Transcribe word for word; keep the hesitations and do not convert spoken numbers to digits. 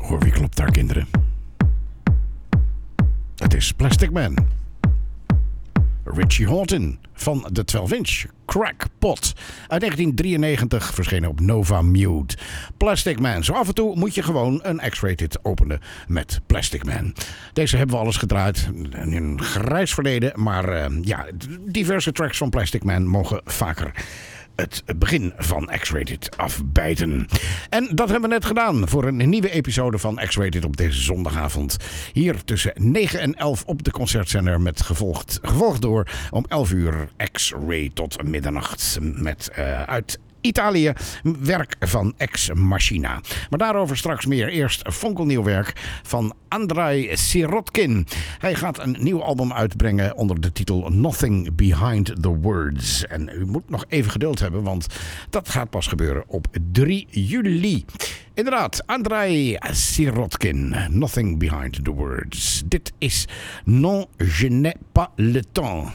Hoor, wie klopt daar, kinderen? Het is Plastic Man. Richie Houghton van de twaalf inch Crackpot. Uit negentien drieënnegentig verschenen op Nova Mute. Plastic Man. Zo af en toe moet je gewoon een X-Rated openen met Plastic Man. Deze hebben we alles gedraaid. In een grijs verleden. Maar uh, ja, diverse tracks van Plastic Man mogen vaker het begin van X-Rated afbijten. En dat hebben we net gedaan voor een nieuwe episode van X-Rated op deze zondagavond. Hier tussen negen en elf op de concertzender met gevolgd, gevolgd door om elf uur X-Ray tot middernacht. Met uh, uit Italië werk van Ex Machina. Maar daarover straks meer. Eerst fonkelnieuw werk van Andrei Sirotkin. Hij gaat een nieuw album uitbrengen onder de titel Nothing Behind the Words. En u moet nog even geduld hebben, want dat gaat pas gebeuren op drie juli. Inderdaad, Andrei Sirotkin. Nothing Behind the Words. Dit is Non, je n'ai pas le temps.